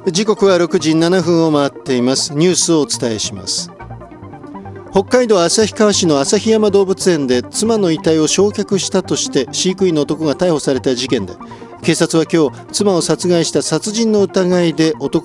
時刻は6時7分を回っています。ニュースをお伝えします。北海道旭川市の旭山動物園で妻の遺体を焼却したとして飼育員の男が逮捕された事件で、警察は今日妻を殺害した殺人の疑いで男